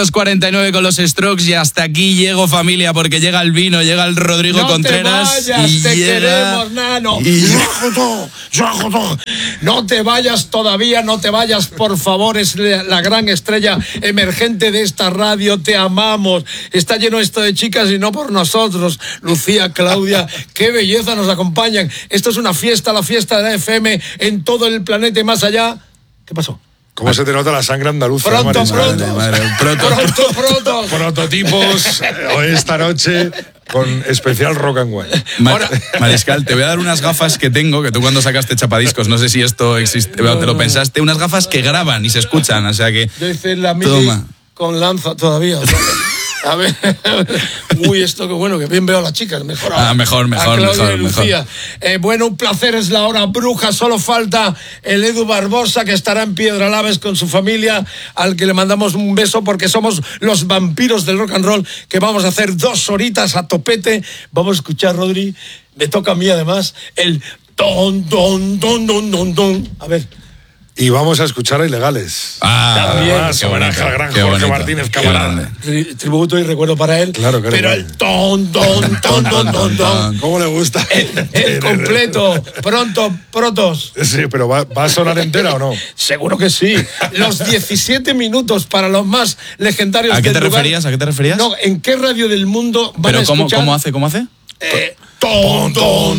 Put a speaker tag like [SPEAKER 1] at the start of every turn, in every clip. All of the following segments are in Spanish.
[SPEAKER 1] 49 con los Strokes y hasta aquí llego, familia, porque llega el vino, llega el Rodrigo Contreras.
[SPEAKER 2] No te vayas,
[SPEAKER 1] y
[SPEAKER 2] te
[SPEAKER 1] llega...
[SPEAKER 2] queremos, nano. No te vayas todavía, no te vayas, por favor. Es la gran estrella emergente de esta radio. Te amamos. Está lleno esto de chicas y no por nosotros. Lucía, Claudia, qué belleza nos acompañan. Esto es una fiesta, la fiesta de la FM en todo el planeta y más allá. ¿Qué pasó?
[SPEAKER 3] ¿Cómo se te nota la sangre andaluza?
[SPEAKER 2] Pronto.
[SPEAKER 3] Prototipos esta noche con especial rock and wine.
[SPEAKER 1] Mariscal, te voy a dar unas gafas que tengo, que tú cuando sacaste Chapadiscos, no sé si esto existe, te lo pensaste, unas gafas que graban y se escuchan, o sea que...
[SPEAKER 2] Yo hice la mili con lanza todavía, o sea, a ver, uy, esto que bueno, que bien veo a las chicas, mejor.
[SPEAKER 1] Mejor.
[SPEAKER 2] Bueno, un placer, es la hora bruja, solo falta el Edu Barbosa, que estará en Piedralaves con su familia, al que le mandamos un beso, porque somos los vampiros del rock and roll, que vamos a hacer 2 horitas a topete. Vamos a escuchar, Rodri, me toca a mí además, el don. A ver.
[SPEAKER 3] Y vamos a escuchar a Ilegales.
[SPEAKER 2] También.
[SPEAKER 1] Qué bonito,
[SPEAKER 3] gran Jorge Martínez Camarada.
[SPEAKER 2] Tributo y recuerdo para él.
[SPEAKER 3] Claro,
[SPEAKER 2] pero el ton.
[SPEAKER 3] ¿Cómo le gusta?
[SPEAKER 2] El completo. Prontos.
[SPEAKER 3] Sí, pero ¿va a sonar entera o no?
[SPEAKER 2] Seguro que sí. Los 17 minutos para los más legendarios
[SPEAKER 1] del
[SPEAKER 2] lugar.
[SPEAKER 1] ¿A qué te referías?
[SPEAKER 2] No, ¿en qué radio del mundo van a escuchar?
[SPEAKER 1] ¿Pero cómo hace?
[SPEAKER 2] Ton.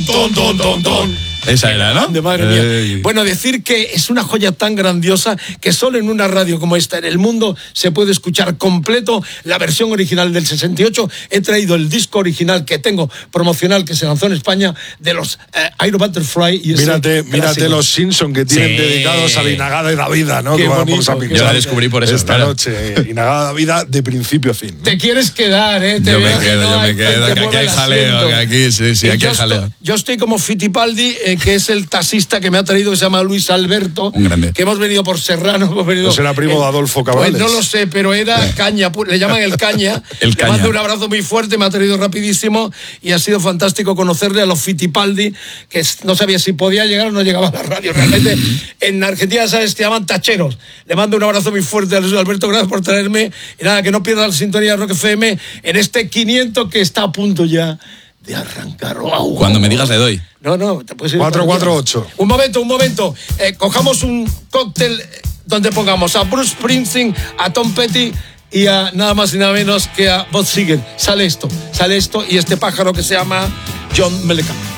[SPEAKER 1] Esa era, ¿no?
[SPEAKER 2] De madre mía. Bueno, decir que es una joya tan grandiosa que solo en una radio como esta en el mundo se puede escuchar completo la versión original del 68. He traído el disco original que tengo promocional que se lanzó en España de los Aero Butterfly. Y
[SPEAKER 3] mírate los Simpsons que tienen dedicados a la Inagada de la vida, ¿no?
[SPEAKER 2] Qué bonito,
[SPEAKER 1] yo la descubrí por eso.
[SPEAKER 3] Esta noche, Inagada de la vida de principio a fin, ¿no?
[SPEAKER 2] Te quieres quedar, ¿eh?
[SPEAKER 1] Yo me quedo, que aquí hay jaleo, que aquí sí, aquí hay jaleo.
[SPEAKER 2] Yo estoy como Fittipaldi, que es el taxista que me ha traído, que se llama Luis Alberto,
[SPEAKER 1] un grande.
[SPEAKER 2] Que hemos venido por Serrano.
[SPEAKER 3] ¿No será primo de Adolfo Cabrales?
[SPEAKER 2] Pues no lo sé, pero era Caña, le llaman el Caña. Le mando un abrazo muy fuerte, me ha traído rapidísimo y ha sido fantástico conocerle a los Fittipaldi, que no sabía si podía llegar o no llegaba a la radio. Realmente en Argentina, ¿sabes? Te llaman tacheros. Le mando un abrazo muy fuerte a Luis Alberto, gracias por traerme. Y nada, que no pierdas la sintonía de Rock FM en este 500 que está a punto ya de arrancar. Wow.
[SPEAKER 1] Cuando me digas le doy.
[SPEAKER 2] No, te puedes ir.
[SPEAKER 3] 448.
[SPEAKER 2] Un momento. Cojamos un cóctel donde pongamos a Bruce Springsteen, a Tom Petty y a nada más y nada menos que a Bob Seger. Sale esto y este pájaro que se llama John Mellencamp.